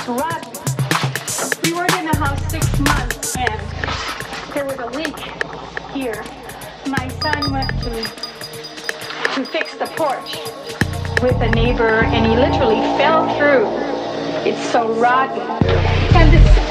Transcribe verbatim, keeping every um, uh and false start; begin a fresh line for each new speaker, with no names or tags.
rotten. We weren't in the house six months and there was a leak here. My son went to to fix the porch with a neighbor and he literally fell through. It's so rotten. And the